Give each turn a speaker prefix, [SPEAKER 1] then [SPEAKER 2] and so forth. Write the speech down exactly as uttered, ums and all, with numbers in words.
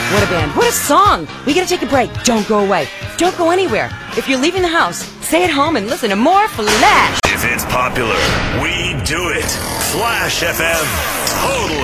[SPEAKER 1] What a band. What a song. We gotta take a break. Don't go away. Don't go anywhere. If you're leaving the house, stay at home and listen to more Flash.
[SPEAKER 2] If it's popular, we do it. Flash F M. Totally.